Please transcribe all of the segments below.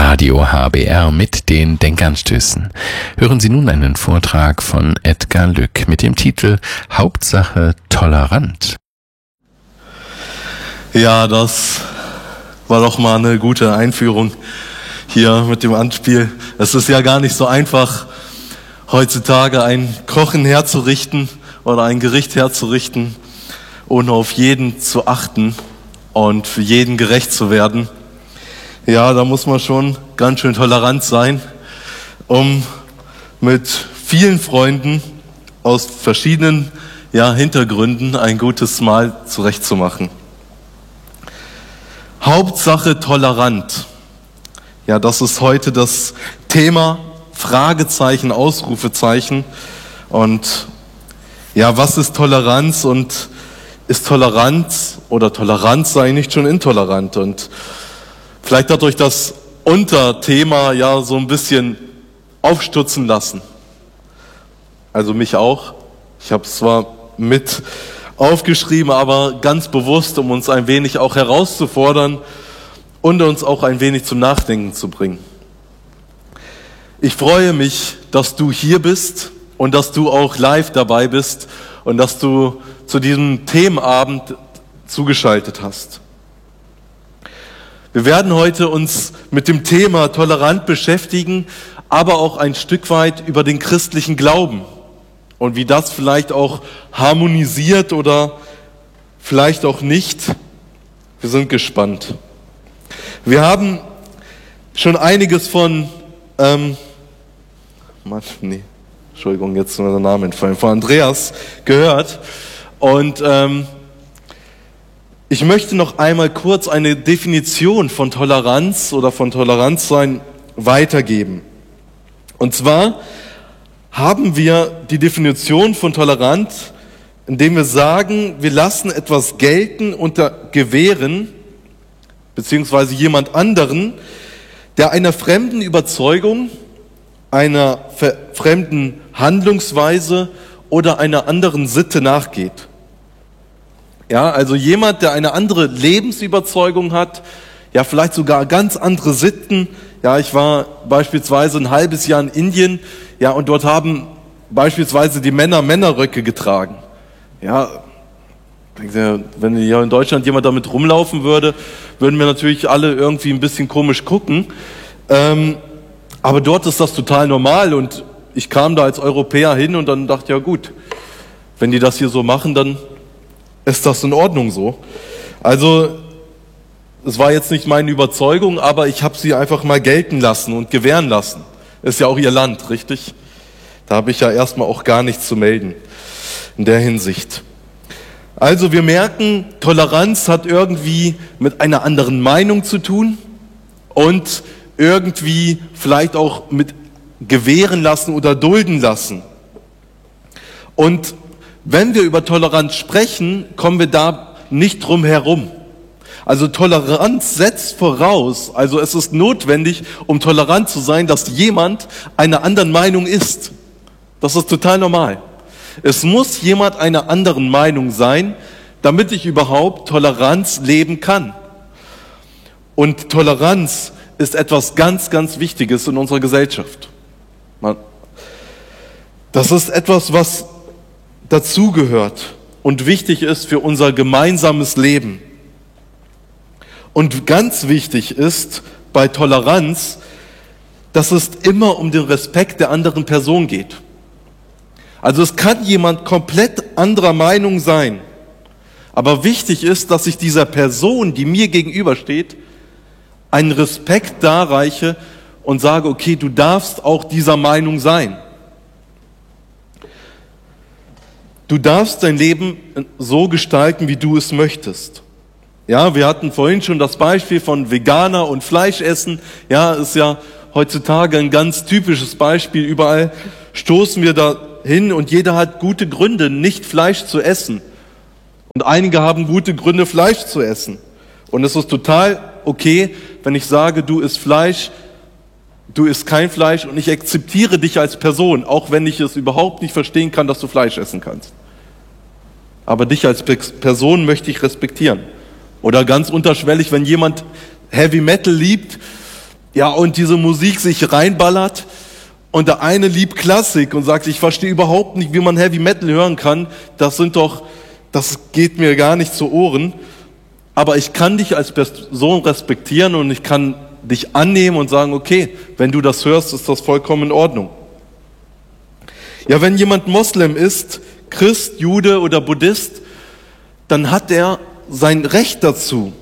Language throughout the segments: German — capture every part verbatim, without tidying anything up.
Radio H B R mit den Denkanstößen. Hören Sie nun einen Vortrag von Edgar Lück mit dem Titel Hauptsache tolerant. Ja, das war doch mal eine gute Einführung hier mit dem Anspiel. Es ist ja gar nicht so einfach, heutzutage ein Kochen herzurichten oder ein Gericht herzurichten, ohne auf jeden zu achten und für jeden gerecht zu werden. Ja, da muss man schon ganz schön tolerant sein, um mit vielen Freunden aus verschiedenen ja, Hintergründen ein gutes Mahl zurechtzumachen. Hauptsache tolerant. Ja, das ist heute das Thema, Fragezeichen, Ausrufezeichen. Und ja, was ist Toleranz und ist Toleranz oder Toleranz sei nicht schon intolerant? Und vielleicht hat euch das Unterthema ja so ein bisschen aufstutzen lassen. Also mich auch. Ich habe es zwar mit aufgeschrieben, aber ganz bewusst, um uns ein wenig auch herauszufordern und uns auch ein wenig zum Nachdenken zu bringen. Ich freue mich, dass du hier bist und dass du auch live dabei bist und dass du zu diesem Themenabend zugeschaltet hast. Wir werden heute uns mit dem Thema tolerant beschäftigen, aber auch ein Stück weit über den christlichen Glauben und wie das vielleicht auch harmonisiert oder vielleicht auch nicht. Wir sind gespannt. Wir haben schon einiges von, ähm, Mann, nee, Entschuldigung, jetzt ist mir der Name entfallen, von Andreas gehört und ähm, ich möchte noch einmal kurz eine Definition von Toleranz oder von Toleranzsein weitergeben. Und zwar haben wir die Definition von tolerant, indem wir sagen, wir lassen etwas gelten unter Gewähren, beziehungsweise jemand anderen, der einer fremden Überzeugung, einer fremden Handlungsweise oder einer anderen Sitte nachgeht. Ja, also jemand, der eine andere Lebensüberzeugung hat, ja, vielleicht sogar ganz andere Sitten. Ja, ich war beispielsweise ein halbes Jahr in Indien, ja, und dort haben beispielsweise die Männer Männerröcke getragen. Ja, wenn hier in Deutschland jemand damit rumlaufen würde, würden wir natürlich alle irgendwie ein bisschen komisch gucken. Ähm, aber dort ist das total normal und ich kam da als Europäer hin und dann dachte, ja gut, wenn die das hier so machen, dann ist das in Ordnung so. Also es war jetzt nicht meine Überzeugung, aber ich habe sie einfach mal gelten lassen und gewähren lassen. Ist ja auch ihr Land, richtig? Da habe ich ja erstmal auch gar nichts zu melden in der Hinsicht. Also wir merken, Toleranz hat irgendwie mit einer anderen Meinung zu tun und irgendwie vielleicht auch mit gewähren lassen oder dulden lassen. Und wenn wir über Toleranz sprechen, kommen wir da nicht drum herum. Also Toleranz setzt voraus, also es ist notwendig, um tolerant zu sein, dass jemand einer anderen Meinung ist. Das ist total normal. Es muss jemand einer anderen Meinung sein, damit ich überhaupt Toleranz leben kann. Und Toleranz ist etwas ganz, ganz Wichtiges in unserer Gesellschaft. Das ist etwas, was dazugehört und wichtig ist für unser gemeinsames Leben. Und ganz wichtig ist bei Toleranz, dass es immer um den Respekt der anderen Person geht. Also es kann jemand komplett anderer Meinung sein, aber wichtig ist, dass ich dieser Person, die mir gegenübersteht, einen Respekt darreiche und sage, okay, du darfst auch dieser Meinung sein. Du darfst dein Leben so gestalten, wie du es möchtest. Ja, wir hatten vorhin schon das Beispiel von Veganer und Fleischessen. Ja, ist ja heutzutage ein ganz typisches Beispiel. Überall stoßen wir da hin und jeder hat gute Gründe, nicht Fleisch zu essen. Und einige haben gute Gründe, Fleisch zu essen. Und es ist total okay, wenn ich sage, du isst Fleisch, du isst kein Fleisch und ich akzeptiere dich als Person, auch wenn ich es überhaupt nicht verstehen kann, dass du Fleisch essen kannst. Aber dich als Person möchte ich respektieren. Oder ganz unterschwellig, wenn jemand Heavy Metal liebt, Ja, und diese Musik sich reinballert und der eine liebt Klassik und sagt, ich verstehe überhaupt nicht, wie man Heavy Metal hören kann. Das sind doch, das geht mir gar nicht zu Ohren. Aber ich kann dich als Person respektieren und ich kann dich annehmen und sagen, okay, wenn du das hörst, ist das vollkommen in Ordnung. Ja, wenn jemand Moslem ist, Christ, Jude oder Buddhist, dann hat er sein Recht dazu,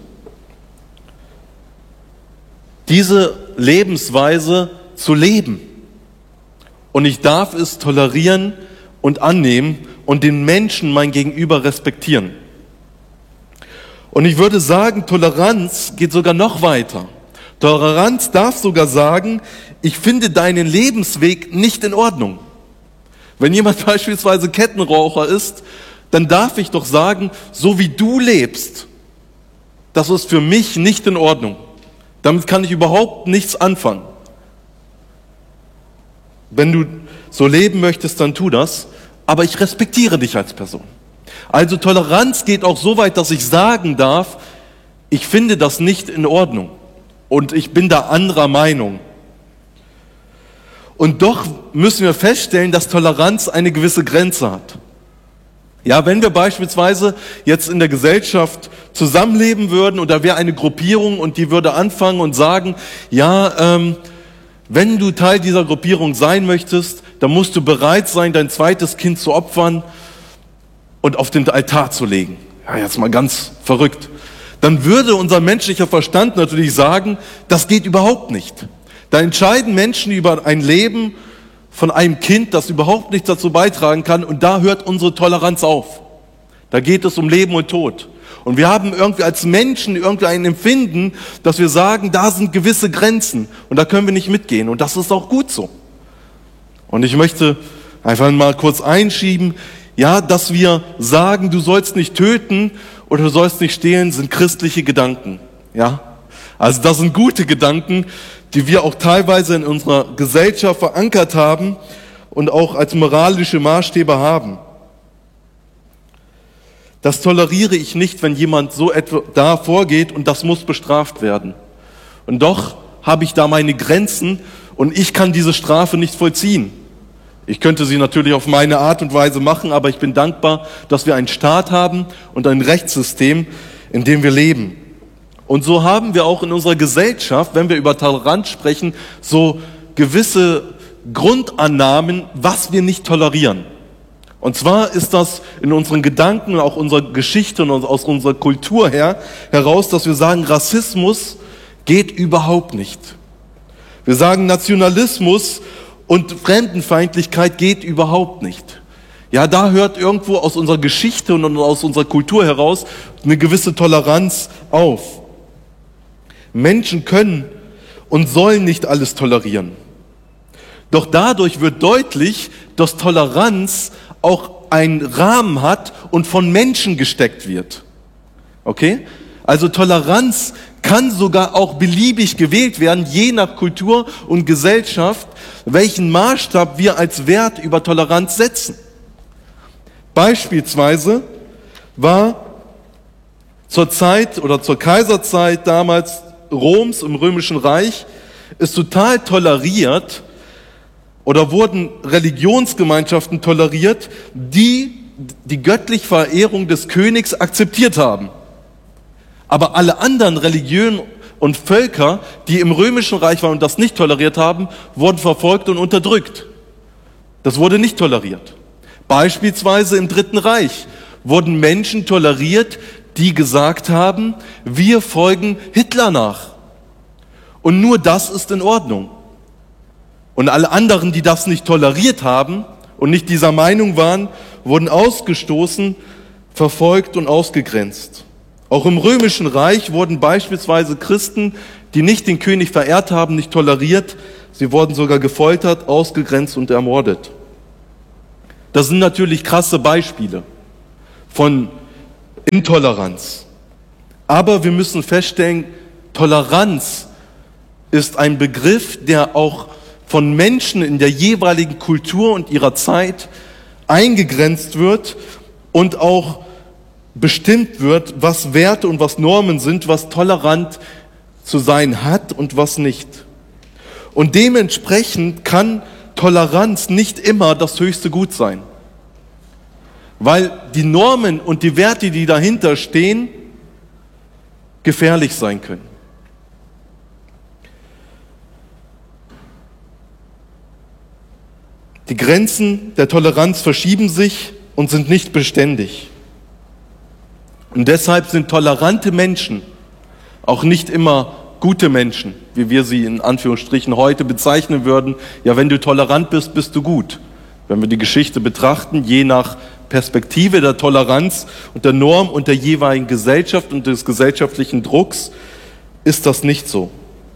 diese Lebensweise zu leben. Und ich darf es tolerieren und annehmen und den Menschen mein Gegenüber respektieren. Und ich würde sagen, Toleranz geht sogar noch weiter. Toleranz darf sogar sagen, ich finde deinen Lebensweg nicht in Ordnung. Wenn jemand beispielsweise Kettenraucher ist, dann darf ich doch sagen, so wie du lebst, das ist für mich nicht in Ordnung. Damit kann ich überhaupt nichts anfangen. Wenn du so leben möchtest, dann tu das, aber ich respektiere dich als Person. Also Toleranz geht auch so weit, dass ich sagen darf, ich finde das nicht in Ordnung und ich bin da anderer Meinung. Und doch müssen wir feststellen, dass Toleranz eine gewisse Grenze hat. Ja, wenn wir beispielsweise jetzt in der Gesellschaft zusammenleben würden und da wäre eine Gruppierung und die würde anfangen und sagen, ja, ähm, wenn du Teil dieser Gruppierung sein möchtest, dann musst du bereit sein, dein zweites Kind zu opfern und auf den Altar zu legen. Ja, jetzt mal ganz verrückt. Dann würde unser menschlicher Verstand natürlich sagen, das geht überhaupt nicht. Da entscheiden Menschen über ein Leben von einem Kind, das überhaupt nichts dazu beitragen kann, und da hört unsere Toleranz auf. Da geht es um Leben und Tod. Und wir haben irgendwie als Menschen irgendwie ein Empfinden, dass wir sagen, da sind gewisse Grenzen und da können wir nicht mitgehen, und das ist auch gut so. Und ich möchte einfach mal kurz einschieben, ja, dass wir sagen, du sollst nicht töten oder du sollst nicht stehlen, sind christliche Gedanken. Ja, also das sind gute Gedanken, die wir auch teilweise in unserer Gesellschaft verankert haben und auch als moralische Maßstäbe haben. Das toleriere ich nicht, wenn jemand so etwa da vorgeht, und das muss bestraft werden. Und doch habe ich da meine Grenzen und ich kann diese Strafe nicht vollziehen. Ich könnte sie natürlich auf meine Art und Weise machen, aber ich bin dankbar, dass wir einen Staat haben und ein Rechtssystem, in dem wir leben. Und so haben wir auch in unserer Gesellschaft, wenn wir über Toleranz sprechen, so gewisse Grundannahmen, was wir nicht tolerieren. Und zwar ist das in unseren Gedanken und auch unserer Geschichte und aus unserer Kultur her heraus, dass wir sagen, Rassismus geht überhaupt nicht. Wir sagen, Nationalismus und Fremdenfeindlichkeit geht überhaupt nicht. Ja, da hört irgendwo aus unserer Geschichte und aus unserer Kultur heraus eine gewisse Toleranz auf. Menschen können und sollen nicht alles tolerieren. Doch dadurch wird deutlich, dass Toleranz auch einen Rahmen hat und von Menschen gesteckt wird. Okay? Also Toleranz kann sogar auch beliebig gewählt werden, je nach Kultur und Gesellschaft, welchen Maßstab wir als Wert über Toleranz setzen. Beispielsweise war zur Zeit oder zur Kaiserzeit damals Roms im Römischen Reich es total toleriert, oder wurden Religionsgemeinschaften toleriert, die die göttliche Verehrung des Königs akzeptiert haben. Aber alle anderen Religionen und Völker, die im Römischen Reich waren und das nicht toleriert haben, wurden verfolgt und unterdrückt. Das wurde nicht toleriert. Beispielsweise im Dritten Reich wurden Menschen toleriert, die gesagt haben, wir folgen Hitler nach. Und nur das ist in Ordnung. Und alle anderen, die das nicht toleriert haben und nicht dieser Meinung waren, wurden ausgestoßen, verfolgt und ausgegrenzt. Auch im Römischen Reich wurden beispielsweise Christen, die nicht den König verehrt haben, nicht toleriert. Sie wurden sogar gefoltert, ausgegrenzt und ermordet. Das sind natürlich krasse Beispiele von Intoleranz. Aber wir müssen feststellen, Toleranz ist ein Begriff, der auch von Menschen in der jeweiligen Kultur und ihrer Zeit eingegrenzt wird und auch bestimmt wird, was Werte und was Normen sind, was tolerant zu sein hat und was nicht. Und dementsprechend kann Toleranz nicht immer das höchste Gut sein. Weil die Normen und die Werte, die dahinter stehen, gefährlich sein können. Die Grenzen der Toleranz verschieben sich und sind nicht beständig. Und deshalb sind tolerante Menschen auch nicht immer gute Menschen, wie wir sie in Anführungsstrichen heute bezeichnen würden. Ja, wenn du tolerant bist, bist du gut. Wenn wir die Geschichte betrachten, je nach Perspektive der Toleranz und der Norm und der jeweiligen Gesellschaft und des gesellschaftlichen Drucks, ist das nicht so.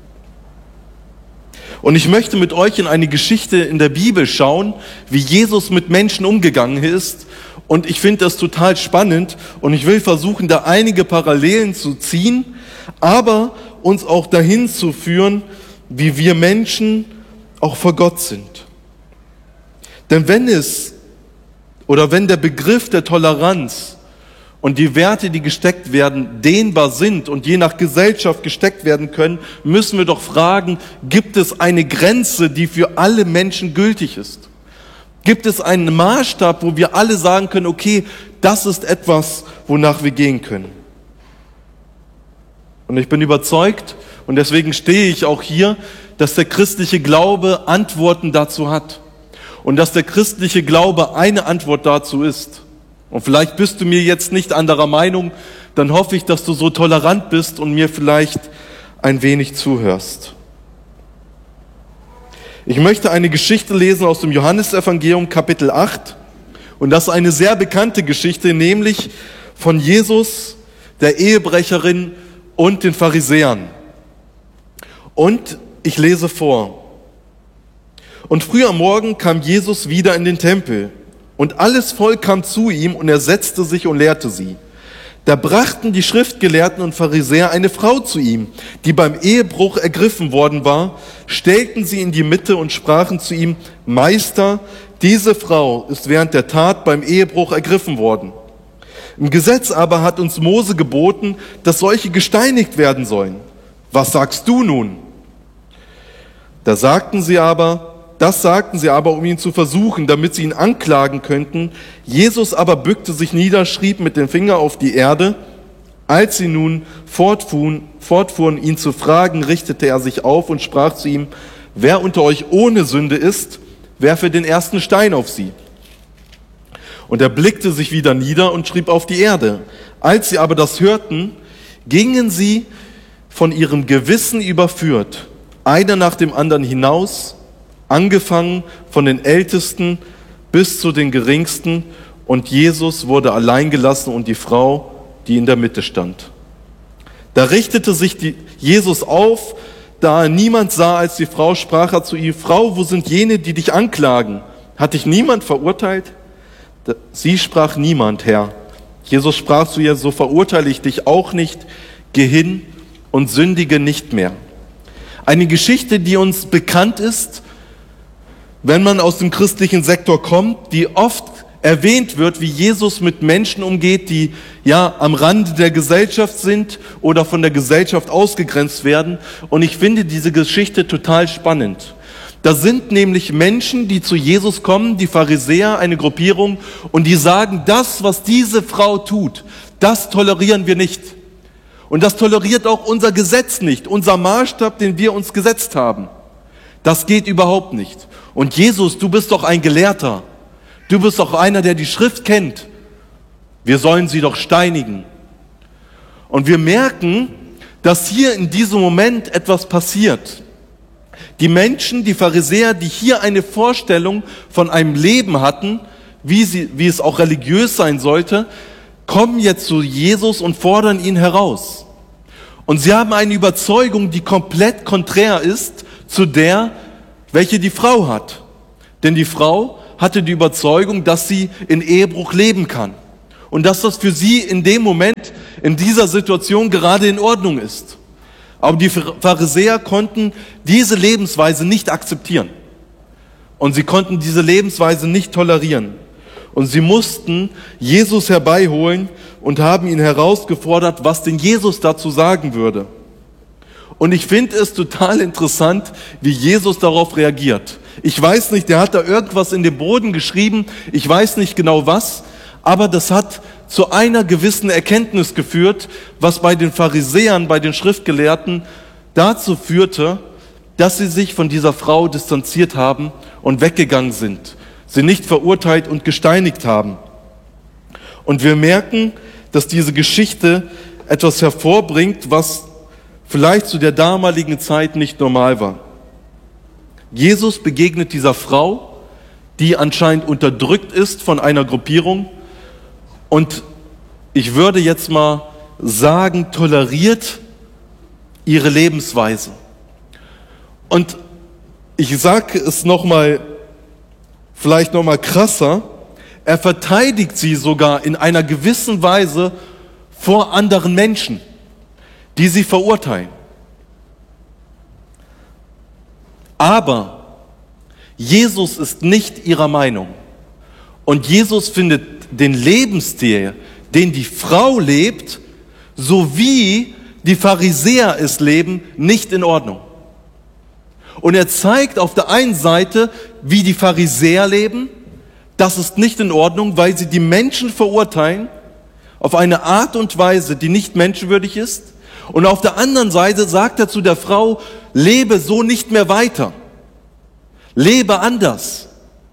Und ich möchte mit euch in eine Geschichte in der Bibel schauen, wie Jesus mit Menschen umgegangen ist. Und ich finde das total spannend und ich will versuchen, da einige Parallelen zu ziehen, aber uns auch dahin zu führen, wie wir Menschen auch vor Gott sind. Denn wenn es oder wenn der Begriff der Toleranz und die Werte, die gesteckt werden, dehnbar sind und je nach Gesellschaft gesteckt werden können, müssen wir doch fragen, gibt es eine Grenze, die für alle Menschen gültig ist? Gibt es einen Maßstab, wo wir alle sagen können, okay, das ist etwas, wonach wir gehen können? Und ich bin überzeugt, und deswegen stehe ich auch hier, dass der christliche Glaube Antworten dazu hat. Und dass der christliche Glaube eine Antwort dazu ist. Und vielleicht bist du mir jetzt nicht anderer Meinung, dann hoffe ich, dass du so tolerant bist und mir vielleicht ein wenig zuhörst. Ich möchte eine Geschichte lesen aus dem Johannesevangelium Kapitel acht. Und das ist eine sehr bekannte Geschichte, nämlich von Jesus, der Ehebrecherin und den Pharisäern. Und ich lese vor. Und früh am Morgen kam Jesus wieder in den Tempel. Und alles Volk kam zu ihm und er setzte sich und lehrte sie. Da brachten die Schriftgelehrten und Pharisäer eine Frau zu ihm, die beim Ehebruch ergriffen worden war, stellten sie in die Mitte und sprachen zu ihm, Meister, diese Frau ist während der Tat beim Ehebruch ergriffen worden. Im Gesetz aber hat uns Mose geboten, dass solche gesteinigt werden sollen. Was sagst du nun? Da sagten sie aber, Das sagten sie aber, um ihn zu versuchen, damit sie ihn anklagen könnten. Jesus aber bückte sich nieder, schrieb mit dem Finger auf die Erde. Als sie nun fortfuhren, fortfuhren, ihn zu fragen, richtete er sich auf und sprach zu ihm, wer unter euch ohne Sünde ist, werfe den ersten Stein auf sie. Und er blickte sich wieder nieder und schrieb auf die Erde. Als sie aber das hörten, gingen sie von ihrem Gewissen überführt, einer nach dem anderen hinaus, angefangen von den Ältesten bis zu den Geringsten, und Jesus wurde allein gelassen und die Frau, die in der Mitte stand. Da richtete sich die Jesus auf, da er niemand sah als die Frau, sprach er zu ihr, Frau, wo sind jene, die dich anklagen? Hat dich niemand verurteilt? Sie sprach, niemand, Herr. Jesus sprach zu ihr, so verurteile ich dich auch nicht, geh hin und sündige nicht mehr. Eine Geschichte, die uns bekannt ist, wenn man aus dem christlichen Sektor kommt, die oft erwähnt wird, wie Jesus mit Menschen umgeht, die ja am Rande der Gesellschaft sind oder von der Gesellschaft ausgegrenzt werden. Und ich finde diese Geschichte total spannend. Da sind nämlich Menschen, die zu Jesus kommen, die Pharisäer, eine Gruppierung, und die sagen, das, was diese Frau tut, das tolerieren wir nicht. Und das toleriert auch unser Gesetz nicht, unser Maßstab, den wir uns gesetzt haben. Das geht überhaupt nicht. Und Jesus, du bist doch ein Gelehrter. Du bist doch einer, der die Schrift kennt. Wir sollen sie doch steinigen. Und wir merken, dass hier in diesem Moment etwas passiert. Die Menschen, die Pharisäer, die hier eine Vorstellung von einem Leben hatten, wie, sie, wie es auch religiös sein sollte, kommen jetzt zu Jesus und fordern ihn heraus. Und sie haben eine Überzeugung, die komplett konträr ist zu der, welche die Frau hat. Denn die Frau hatte die Überzeugung, dass sie in Ehebruch leben kann. Und dass das für sie in dem Moment, in dieser Situation gerade in Ordnung ist. Aber die Pharisäer konnten diese Lebensweise nicht akzeptieren. Und sie konnten diese Lebensweise nicht tolerieren. Und sie mussten Jesus herbeiholen und haben ihn herausgefordert, was denn Jesus dazu sagen würde. Und ich finde es total interessant, wie Jesus darauf reagiert. Ich weiß nicht, der hat da irgendwas in den Boden geschrieben, ich weiß nicht genau was, aber das hat zu einer gewissen Erkenntnis geführt, was bei den Pharisäern, bei den Schriftgelehrten dazu führte, dass sie sich von dieser Frau distanziert haben und weggegangen sind, sie nicht verurteilt und gesteinigt haben. Und wir merken, dass diese Geschichte etwas hervorbringt, was vielleicht zu der damaligen Zeit nicht normal war. Jesus begegnet dieser Frau, die anscheinend unterdrückt ist von einer Gruppierung und ich würde jetzt mal sagen, toleriert ihre Lebensweise. Und ich sage es nochmal, vielleicht nochmal krasser, er verteidigt sie sogar in einer gewissen Weise vor anderen Menschen, die sie verurteilen. Aber Jesus ist nicht ihrer Meinung. Und Jesus findet den Lebensstil, den die Frau lebt, so wie die Pharisäer es leben, nicht in Ordnung. Und er zeigt auf der einen Seite, wie die Pharisäer leben, das ist nicht in Ordnung, weil sie die Menschen verurteilen auf eine Art und Weise, die nicht menschenwürdig ist. Und auf der anderen Seite sagt er zu der Frau, lebe so nicht mehr weiter. Lebe anders.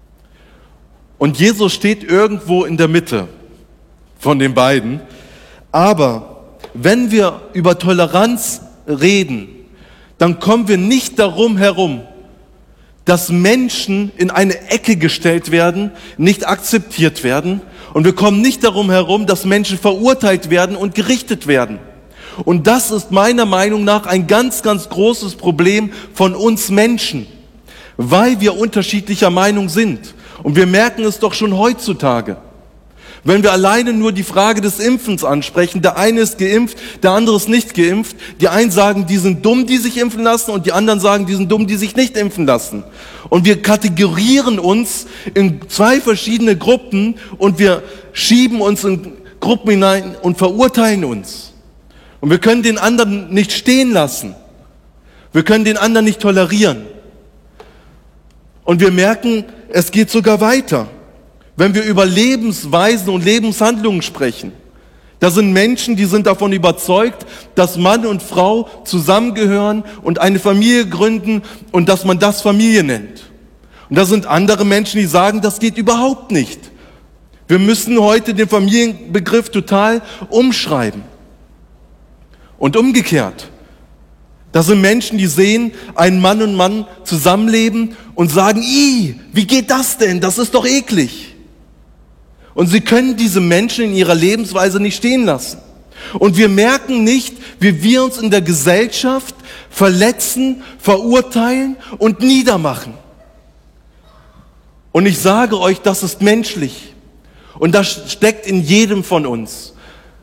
Und Jesus steht irgendwo in der Mitte von den beiden. Aber wenn wir über Toleranz reden, dann kommen wir nicht darum herum, dass Menschen in eine Ecke gestellt werden, nicht akzeptiert werden. Und wir kommen nicht darum herum, dass Menschen verurteilt werden und gerichtet werden. Und das ist meiner Meinung nach ein ganz, ganz großes Problem von uns Menschen, weil wir unterschiedlicher Meinung sind. Und wir merken es doch schon heutzutage. Wenn wir alleine nur die Frage des Impfens ansprechen, der eine ist geimpft, der andere ist nicht geimpft. Die einen sagen, die sind dumm, die sich impfen lassen, und die anderen sagen, die sind dumm, die sich nicht impfen lassen. Und wir kategorieren uns in zwei verschiedene Gruppen und wir schieben uns in Gruppen hinein und verurteilen uns. Und wir können den anderen nicht stehen lassen. Wir können den anderen nicht tolerieren. Und wir merken, es geht sogar weiter. Wenn wir über Lebensweisen und Lebenshandlungen sprechen, da sind Menschen, die sind davon überzeugt, dass Mann und Frau zusammengehören und eine Familie gründen und dass man das Familie nennt. Und da sind andere Menschen, die sagen, das geht überhaupt nicht. Wir müssen heute den Familienbegriff total umschreiben. Und umgekehrt. Das sind Menschen, die sehen, ein Mann und Mann zusammenleben und sagen, ih, wie geht das denn? Das ist doch eklig. Und sie können diese Menschen in ihrer Lebensweise nicht stehen lassen. Und wir merken nicht, wie wir uns in der Gesellschaft verletzen, verurteilen und niedermachen. Und ich sage euch, das ist menschlich. Und das steckt in jedem von uns.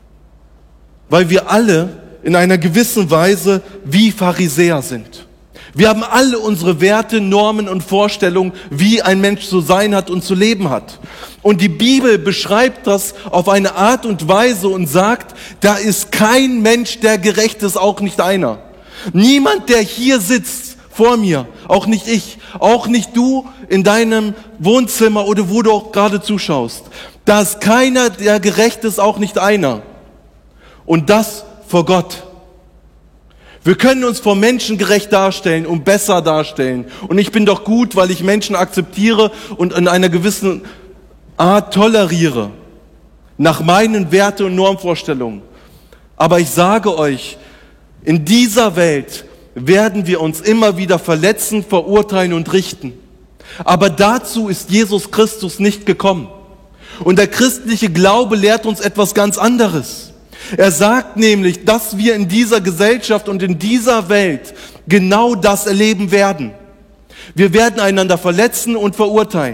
Weil wir alle in einer gewissen Weise wie Pharisäer sind. Wir haben alle unsere Werte, Normen und Vorstellungen, wie ein Mensch zu sein hat und zu leben hat. Und die Bibel beschreibt das auf eine Art und Weise und sagt, da ist kein Mensch, der gerecht ist, auch nicht einer. Niemand, der hier sitzt vor mir, auch nicht ich, auch nicht du in deinem Wohnzimmer oder wo du auch gerade zuschaust. Da ist keiner, der gerecht ist, auch nicht einer. Und das vor Gott. Wir können uns vor Menschen gerecht darstellen und besser darstellen. Und ich bin doch gut, weil ich Menschen akzeptiere und in einer gewissen Art toleriere. Nach meinen Werte- und Normvorstellungen. Aber ich sage euch, in dieser Welt werden wir uns immer wieder verletzen, verurteilen und richten. Aber dazu ist Jesus Christus nicht gekommen. Und der christliche Glaube lehrt uns etwas ganz anderes. Er sagt nämlich, dass wir in dieser Gesellschaft und in dieser Welt genau das erleben werden. Wir werden einander verletzen und verurteilen.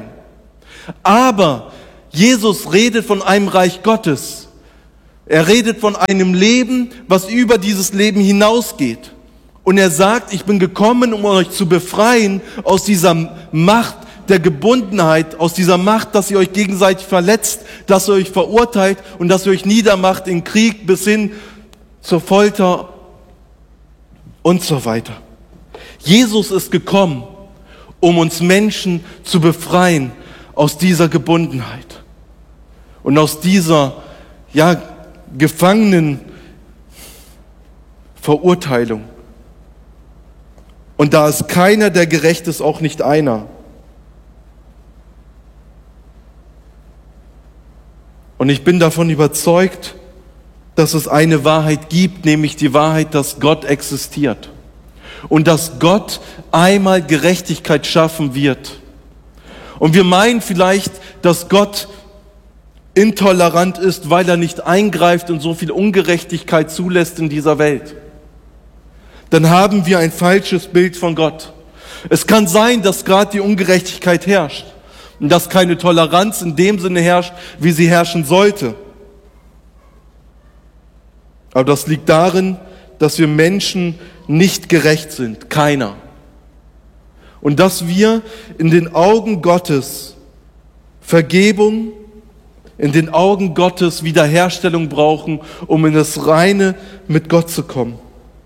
Aber Jesus redet von einem Reich Gottes. Er redet von einem Leben, was über dieses Leben hinausgeht. Und er sagt, ich bin gekommen, um euch zu befreien aus dieser Macht der Gebundenheit, aus dieser Macht, dass ihr euch gegenseitig verletzt, dass ihr euch verurteilt und dass ihr euch niedermacht in Krieg bis hin zur Folter und so weiter. Jesus ist gekommen, um uns Menschen zu befreien aus dieser Gebundenheit und aus dieser, ja, gefangenen Verurteilung. Und da ist keiner, der gerecht ist, auch nicht einer. Und ich bin davon überzeugt, dass es eine Wahrheit gibt, nämlich die Wahrheit, dass Gott existiert. Und dass Gott einmal Gerechtigkeit schaffen wird. Und wir meinen vielleicht, dass Gott intolerant ist, weil er nicht eingreift und so viel Ungerechtigkeit zulässt in dieser Welt. Dann haben wir ein falsches Bild von Gott. Es kann sein, dass gerade die Ungerechtigkeit herrscht und dass keine Toleranz in dem Sinne herrscht, wie sie herrschen sollte. Aber das liegt darin, dass wir Menschen nicht gerecht sind, keiner. Und dass wir in den Augen Gottes Vergebung, in den Augen Gottes Wiederherstellung brauchen, um in das Reine mit Gott zu kommen.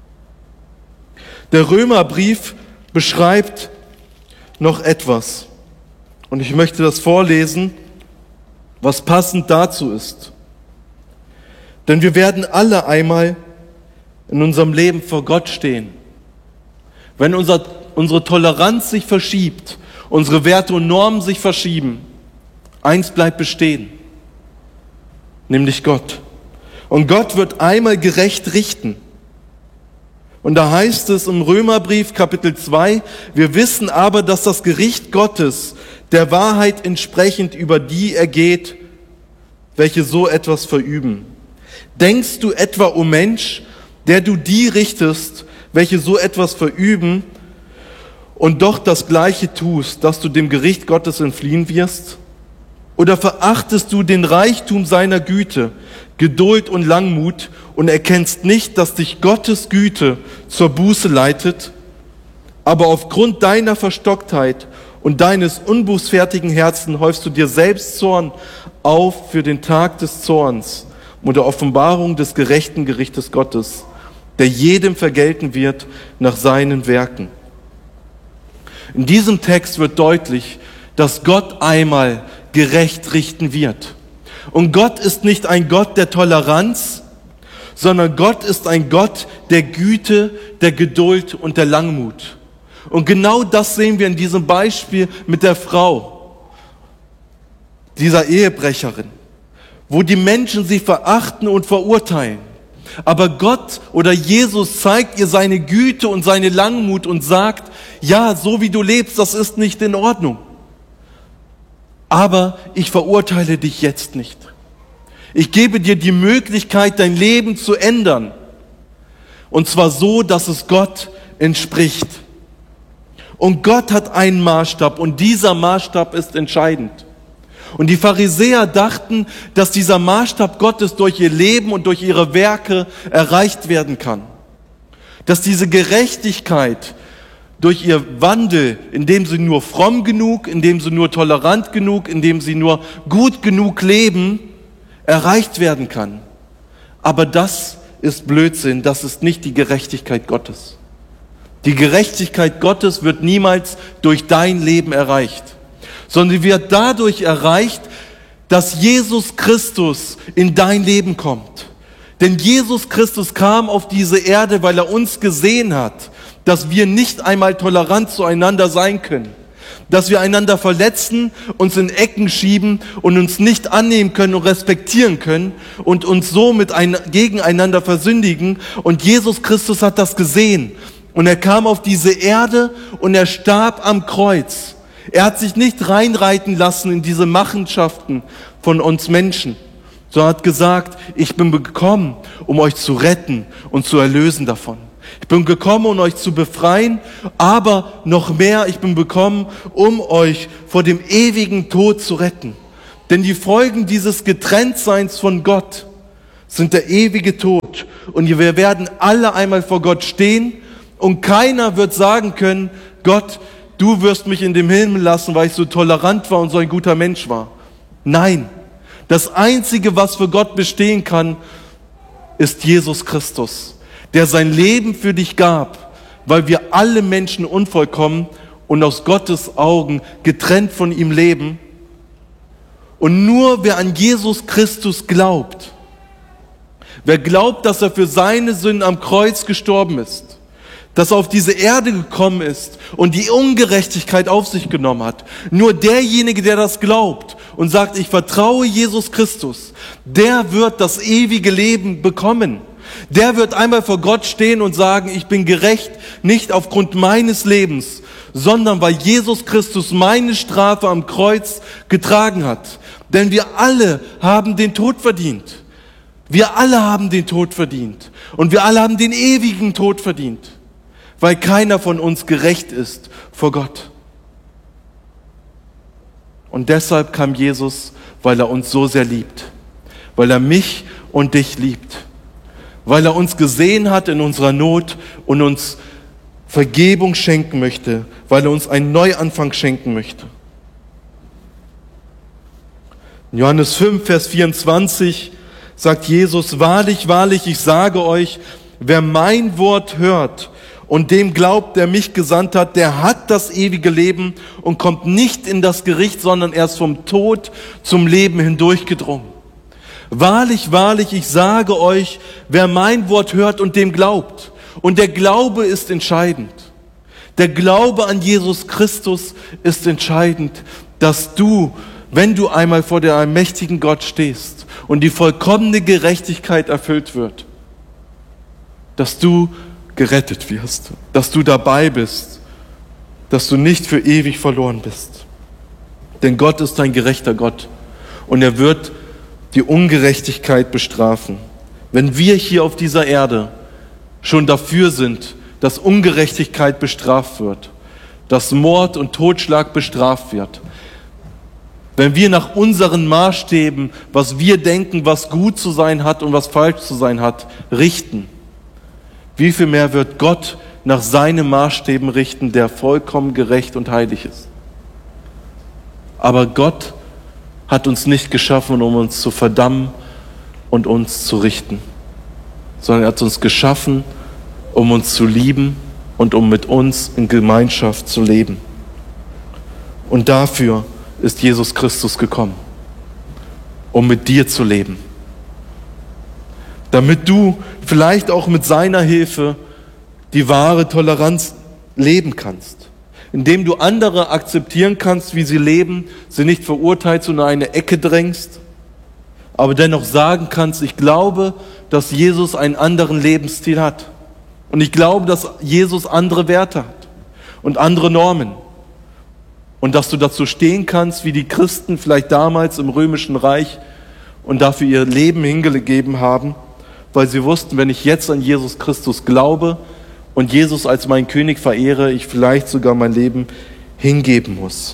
Der Römerbrief beschreibt noch etwas. Und ich möchte das vorlesen, was passend dazu ist. Denn wir werden alle einmal in unserem Leben vor Gott stehen. Wenn unser, unsere Toleranz sich verschiebt, unsere Werte und Normen sich verschieben, eins bleibt bestehen, nämlich Gott. Und Gott wird einmal gerecht richten. Und da heißt es im Römerbrief Kapitel zwei, wir wissen aber, dass das Gericht Gottes der Wahrheit entsprechend über die ergeht, welche so etwas verüben. Denkst du etwa, o Mensch, der du die richtest, welche so etwas verüben und doch das Gleiche tust, dass du dem Gericht Gottes entfliehen wirst? Oder verachtest du den Reichtum seiner Güte, Geduld und Langmut und erkennst nicht, dass dich Gottes Güte zur Buße leitet? Aber aufgrund deiner Verstocktheit und deines unbußfertigen Herzens häufst du dir selbst Zorn auf für den Tag des Zorns und der Offenbarung des gerechten Gerichtes Gottes, der jedem vergelten wird nach seinen Werken. In diesem Text wird deutlich, dass Gott einmal gerecht richten wird. Und Gott ist nicht ein Gott der Toleranz, sondern Gott ist ein Gott der Güte, der Geduld und der Langmut. Und genau das sehen wir in diesem Beispiel mit der Frau, dieser Ehebrecherin, wo die Menschen sie verachten und verurteilen. Aber Gott oder Jesus zeigt ihr seine Güte und seine Langmut und sagt, ja, so wie du lebst, das ist nicht in Ordnung. Aber ich verurteile dich jetzt nicht. Ich gebe dir die Möglichkeit, dein Leben zu ändern. Und zwar so, dass es Gott entspricht. Und Gott hat einen Maßstab und dieser Maßstab ist entscheidend. Und die Pharisäer dachten, dass dieser Maßstab Gottes durch ihr Leben und durch ihre Werke erreicht werden kann. Dass diese Gerechtigkeit durch ihr Wandel, indem sie nur fromm genug, indem sie nur tolerant genug, indem sie nur gut genug leben, erreicht werden kann. Aber das ist Blödsinn, das ist nicht die Gerechtigkeit Gottes. Die Gerechtigkeit Gottes wird niemals durch dein Leben erreicht, sondern sie wird dadurch erreicht, dass Jesus Christus in dein Leben kommt. Denn Jesus Christus kam auf diese Erde, weil er uns gesehen hat, dass wir nicht einmal tolerant zueinander sein können, dass wir einander verletzen, uns in Ecken schieben und uns nicht annehmen können und respektieren können und uns so mit ein, gegeneinander versündigen. Und Jesus Christus hat das gesehen und er kam auf diese Erde und er starb am Kreuz. Er hat sich nicht reinreiten lassen in diese Machenschaften von uns Menschen, sondern hat gesagt, ich bin gekommen, um euch zu retten und zu erlösen davon. Ich bin gekommen, um euch zu befreien, aber noch mehr, ich bin gekommen, um euch vor dem ewigen Tod zu retten. Denn die Folgen dieses Getrenntseins von Gott sind der ewige Tod. Und wir werden alle einmal vor Gott stehen und keiner wird sagen können, Gott, du wirst mich in dem Himmel lassen, weil ich so tolerant war und so ein guter Mensch war. Nein, das Einzige, was für Gott bestehen kann, ist Jesus Christus, der sein Leben für dich gab, weil wir alle Menschen unvollkommen und aus Gottes Augen getrennt von ihm leben. Und nur wer an Jesus Christus glaubt, wer glaubt, dass er für seine Sünden am Kreuz gestorben ist, dass er auf diese Erde gekommen ist und die Ungerechtigkeit auf sich genommen hat, nur derjenige, der das glaubt und sagt, ich vertraue Jesus Christus, der wird das ewige Leben bekommen. Der wird einmal vor Gott stehen und sagen, ich bin gerecht, nicht aufgrund meines Lebens, sondern weil Jesus Christus meine Strafe am Kreuz getragen hat. Denn wir alle haben den Tod verdient. Wir alle haben den Tod verdient. Und wir alle haben den ewigen Tod verdient, weil keiner von uns gerecht ist vor Gott. Und deshalb kam Jesus, weil er uns so sehr liebt, weil er mich und dich liebt, weil er uns gesehen hat in unserer Not und uns Vergebung schenken möchte, weil er uns einen Neuanfang schenken möchte. In Johannes fünf, Vers vierundzwanzig sagt Jesus, wahrlich, wahrlich, ich sage euch, wer mein Wort hört und dem glaubt, der mich gesandt hat, der hat das ewige Leben und kommt nicht in das Gericht, sondern erst vom Tod zum Leben hindurchgedrungen. Wahrlich, wahrlich, ich sage euch, wer mein Wort hört und dem glaubt. Und der Glaube ist entscheidend. Der Glaube an Jesus Christus ist entscheidend, dass du, wenn du einmal vor der allmächtigen Gott stehst und die vollkommene Gerechtigkeit erfüllt wird, dass du gerettet wirst, dass du dabei bist, dass du nicht für ewig verloren bist. Denn Gott ist ein gerechter Gott und er wird die Ungerechtigkeit bestrafen. Wenn wir hier auf dieser Erde schon dafür sind, dass Ungerechtigkeit bestraft wird, dass Mord und Totschlag bestraft wird, wenn wir nach unseren Maßstäben, was wir denken, was gut zu sein hat und was falsch zu sein hat, richten, wie viel mehr wird Gott nach seinen Maßstäben richten, der vollkommen gerecht und heilig ist? Aber Gott hat uns nicht geschaffen, um uns zu verdammen und uns zu richten, sondern er hat uns geschaffen, um uns zu lieben und um mit uns in Gemeinschaft zu leben. Und dafür ist Jesus Christus gekommen, um mit dir zu leben, damit du vielleicht auch mit seiner Hilfe die wahre Toleranz leben kannst, indem du andere akzeptieren kannst, wie sie leben, sie nicht verurteilst und in eine Ecke drängst, aber dennoch sagen kannst, ich glaube, dass Jesus einen anderen Lebensstil hat und ich glaube, dass Jesus andere Werte hat und andere Normen und dass du dazu stehen kannst, wie die Christen vielleicht damals im Römischen Reich und dafür ihr Leben hingegeben haben, weil sie wussten, wenn ich jetzt an Jesus Christus glaube und Jesus als meinen König verehre, ich vielleicht sogar mein Leben hingeben muss.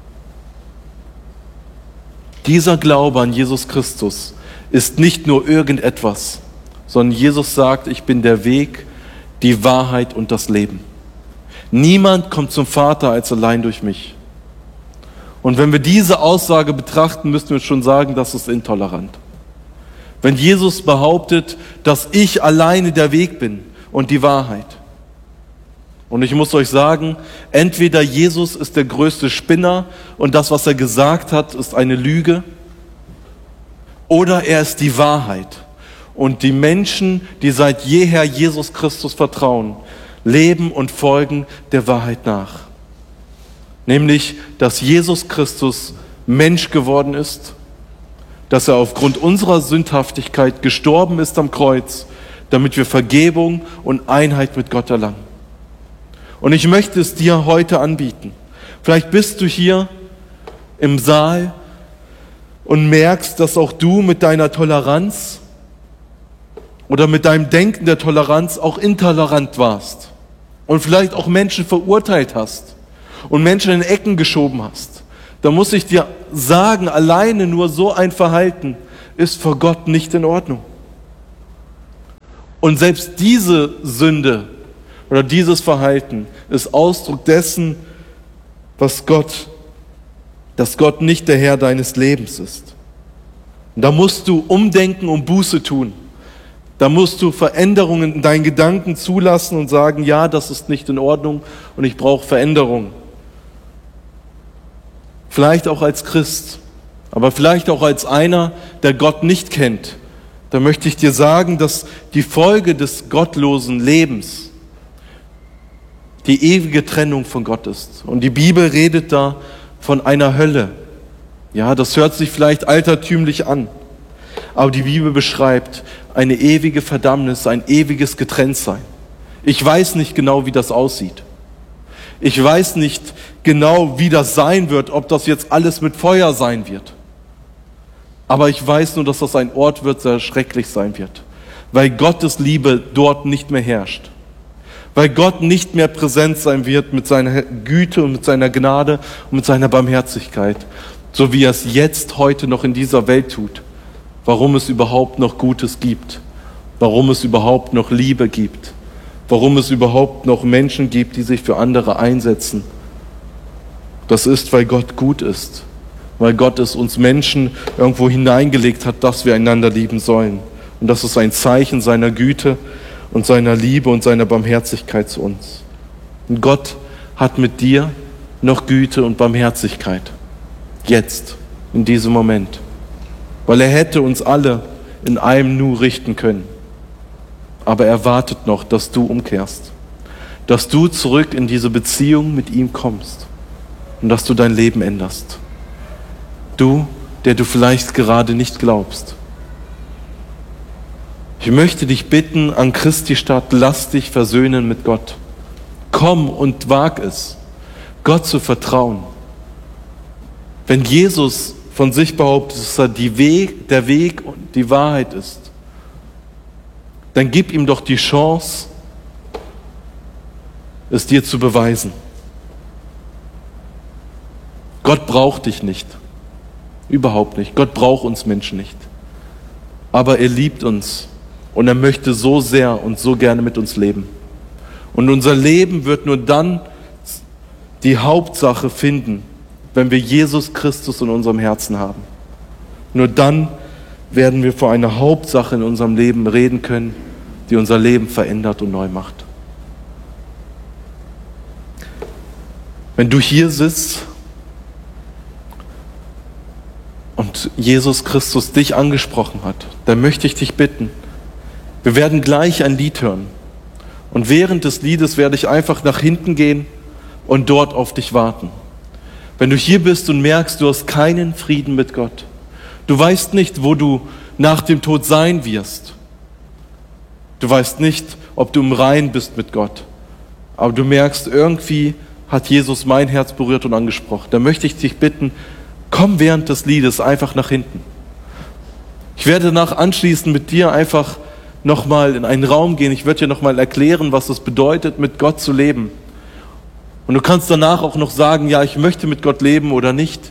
Dieser Glaube an Jesus Christus ist nicht nur irgendetwas, sondern Jesus sagt, ich bin der Weg, die Wahrheit und das Leben. Niemand kommt zum Vater als allein durch mich. Und wenn wir diese Aussage betrachten, müssen wir schon sagen, das ist intolerant. Wenn Jesus behauptet, dass ich alleine der Weg bin und die Wahrheit. Und ich muss euch sagen, entweder Jesus ist der größte Spinner und das, was er gesagt hat, ist eine Lüge, oder er ist die Wahrheit. Und die Menschen, die seit jeher Jesus Christus vertrauen, leben und folgen der Wahrheit nach. Nämlich, dass Jesus Christus Mensch geworden ist, dass er aufgrund unserer Sündhaftigkeit gestorben ist am Kreuz, damit wir Vergebung und Einheit mit Gott erlangen. Und ich möchte es dir heute anbieten. Vielleicht bist du hier im Saal und merkst, dass auch du mit deiner Toleranz oder mit deinem Denken der Toleranz auch intolerant warst und vielleicht auch Menschen verurteilt hast und Menschen in Ecken geschoben hast. Da muss ich dir sagen, alleine nur so ein Verhalten ist vor Gott nicht in Ordnung. Und selbst diese Sünde oder dieses Verhalten ist Ausdruck dessen, was Gott, dass Gott nicht der Herr deines Lebens ist. Und da musst du umdenken und Buße tun. Da musst du Veränderungen in deinen Gedanken zulassen und sagen, ja, das ist nicht in Ordnung und ich brauche Veränderung. Vielleicht auch als Christ, aber vielleicht auch als einer, der Gott nicht kennt. Da möchte ich dir sagen, dass die Folge des gottlosen Lebens die ewige Trennung von Gott ist. Und die Bibel redet da von einer Hölle. Ja, das hört sich vielleicht altertümlich an, aber die Bibel beschreibt eine ewige Verdammnis, ein ewiges Getrenntsein. Ich weiß nicht genau, wie das aussieht. Ich weiß nicht genau, wie das sein wird, ob das jetzt alles mit Feuer sein wird. Aber ich weiß nur, dass das ein Ort wird, der schrecklich sein wird, weil Gottes Liebe dort nicht mehr herrscht. Weil Gott nicht mehr präsent sein wird mit seiner Güte und mit seiner Gnade und mit seiner Barmherzigkeit, so wie er es jetzt, heute noch in dieser Welt tut. Warum es überhaupt noch Gutes gibt, warum es überhaupt noch Liebe gibt, warum es überhaupt noch Menschen gibt, die sich für andere einsetzen. Das ist, weil Gott gut ist, weil Gott es uns Menschen irgendwo hineingelegt hat, dass wir einander lieben sollen. Und das ist ein Zeichen seiner Güte und seiner Liebe und seiner Barmherzigkeit zu uns. Und Gott hat mit dir noch Güte und Barmherzigkeit. Jetzt, in diesem Moment. Weil er hätte uns alle in einem Nu richten können. Aber er wartet noch, dass du umkehrst. Dass du zurück in diese Beziehung mit ihm kommst. Und dass du dein Leben änderst. Du, der du vielleicht gerade nicht glaubst. Ich möchte dich bitten, an Christi Stadt, lass dich versöhnen mit Gott. Komm und wag es, Gott zu vertrauen. Wenn Jesus von sich behauptet, dass er die Weg, der Weg und die Wahrheit ist, dann gib ihm doch die Chance, es dir zu beweisen. Gott braucht dich nicht. Überhaupt nicht. Gott braucht uns Menschen nicht. Aber er liebt uns und er möchte so sehr und so gerne mit uns leben. Und unser Leben wird nur dann die Hauptsache finden, wenn wir Jesus Christus in unserem Herzen haben. Nur dann werden wir vor einer Hauptsache in unserem Leben reden können, die unser Leben verändert und neu macht. Wenn du hier sitzt und Jesus Christus dich angesprochen hat, dann möchte ich dich bitten, wir werden gleich ein Lied hören. Und während des Liedes werde ich einfach nach hinten gehen und dort auf dich warten. Wenn du hier bist und merkst, du hast keinen Frieden mit Gott, du weißt nicht, wo du nach dem Tod sein wirst, du weißt nicht, ob du im Reinen bist mit Gott, aber du merkst, irgendwie hat Jesus mein Herz berührt und angesprochen, dann möchte ich dich bitten, komm während des Liedes einfach nach hinten. Ich werde danach anschließend mit dir einfach nochmal in einen Raum gehen, ich werde dir nochmal erklären, was es bedeutet, mit Gott zu leben. Und du kannst danach auch noch sagen, ja, ich möchte mit Gott leben oder nicht.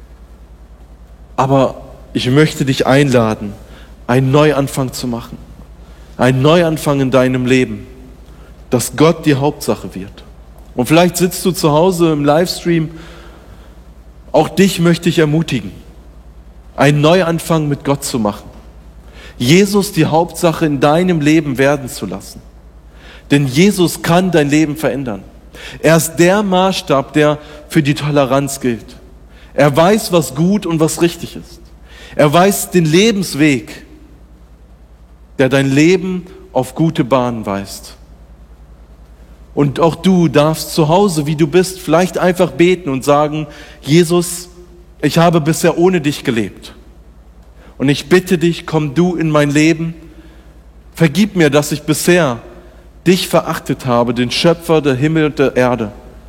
Aber ich möchte dich einladen, einen Neuanfang zu machen. Einen Neuanfang in deinem Leben, dass Gott die Hauptsache wird. Und vielleicht sitzt du zu Hause im Livestream, auch dich möchte ich ermutigen, einen Neuanfang mit Gott zu machen. Jesus die Hauptsache in deinem Leben werden zu lassen. Denn Jesus kann dein Leben verändern. Er ist der Maßstab, der für die Toleranz gilt. Er weiß, was gut und was richtig ist. Er weiß den Lebensweg, der dein Leben auf gute Bahnen weist. Und auch du darfst zu Hause, wie du bist, vielleicht einfach beten und sagen, Jesus, ich habe bisher ohne dich gelebt. Und ich bitte dich, komm du in mein Leben. Vergib mir, dass ich bisher dich verachtet habe, den Schöpfer der Himmel und der Erde.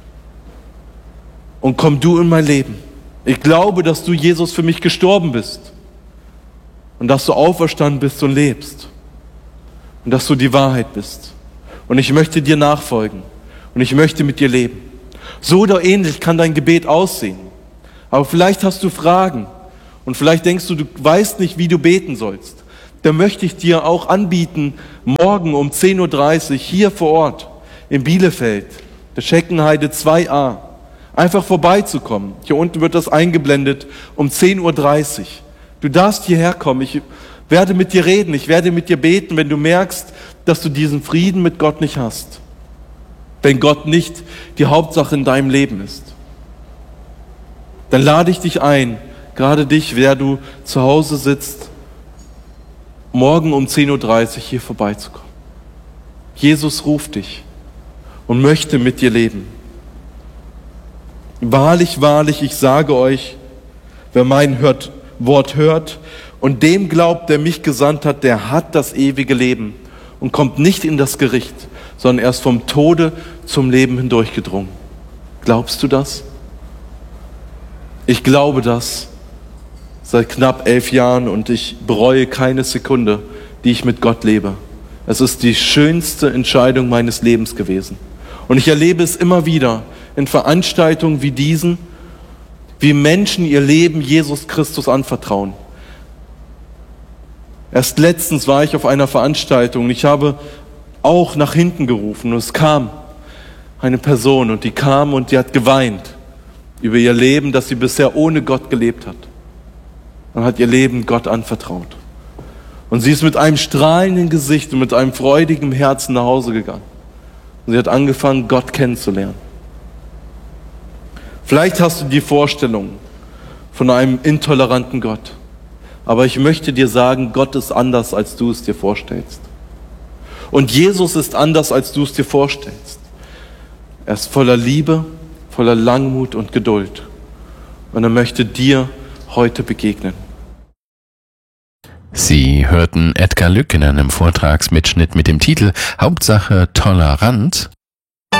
Und komm du in mein Leben. Ich glaube, dass du, Jesus, für mich gestorben bist. Und dass du auferstanden bist und lebst. Und dass du die Wahrheit bist. Und ich möchte dir nachfolgen. Und ich möchte mit dir leben. So oder ähnlich kann dein Gebet aussehen. Aber vielleicht hast du Fragen. Und vielleicht denkst du, du weißt nicht, wie du beten sollst. Dann möchte ich dir auch anbieten, morgen um zehn Uhr dreißig hier vor Ort in Bielefeld, der Scheckenheide zwei a, einfach vorbeizukommen. Hier unten wird das eingeblendet um zehn Uhr dreißig. Du darfst hierher kommen. Ich werde mit dir reden, ich werde mit dir beten, wenn du merkst, dass du diesen Frieden mit Gott nicht hast. Wenn Gott nicht die Hauptsache in deinem Leben ist. Dann lade ich dich ein, gerade dich, wer du zu Hause sitzt, morgen um zehn Uhr dreißig hier vorbeizukommen. Jesus ruft dich und möchte mit dir leben. Wahrlich, wahrlich, ich sage euch, wer mein hört, Wort hört und dem glaubt, der mich gesandt hat, der hat das ewige Leben und kommt nicht in das Gericht, sondern erst vom Tode zum Leben hindurchgedrungen. Glaubst du das? Ich glaube das seit knapp elf Jahren und ich bereue keine Sekunde, die ich mit Gott lebe. Es ist die schönste Entscheidung meines Lebens gewesen. Und ich erlebe es immer wieder in Veranstaltungen wie diesen, wie Menschen ihr Leben Jesus Christus anvertrauen. Erst letztens war ich auf einer Veranstaltung und ich habe auch nach hinten gerufen und es kam eine Person und die kam und die hat geweint über ihr Leben, das sie bisher ohne Gott gelebt hat. Und hat ihr Leben Gott anvertraut. Und sie ist mit einem strahlenden Gesicht und mit einem freudigen Herzen nach Hause gegangen. Und sie hat angefangen, Gott kennenzulernen. Vielleicht hast du die Vorstellung von einem intoleranten Gott. Aber ich möchte dir sagen, Gott ist anders, als du es dir vorstellst. Und Jesus ist anders, als du es dir vorstellst. Er ist voller Liebe, voller Langmut und Geduld. Und er möchte dir heute begegnen. Sie hörten Edgar Lück in einem Vortragsmitschnitt mit dem Titel Hauptsache Tolerant.